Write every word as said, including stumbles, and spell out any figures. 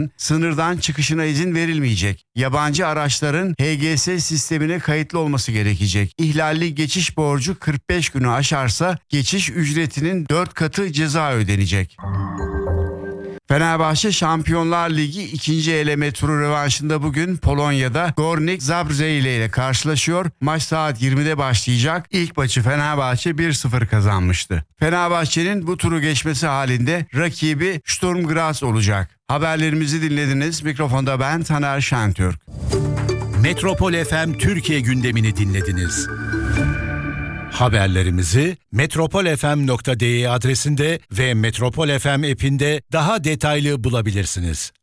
sınırdan çıkışına izin verilmeyecek. Yabancı araçların H G S sistemine kayıtlı olması gerekecek. İhlalli geçiş borcu kırk beş günü aşarsa geçiş ücretinin dört katı ceza ödenecek. Fenerbahçe Şampiyonlar Ligi ikinci eleme turu rövanşında bugün Polonya'da Górnik Zabrze ile karşılaşıyor. Maç saat yirmide başlayacak. İlk maçı Fenerbahçe bir sıfır kazanmıştı. Fenerbahçe'nin bu turu geçmesi halinde rakibi Sturm Graz olacak. Haberlerimizi dinlediniz. Mikrofonda ben Taner Şentürk. Metropol F M Türkiye gündemini dinlediniz. Haberlerimizi metropol f m nokta d e adresinde ve Metropol F M app'inde daha detaylı bulabilirsiniz.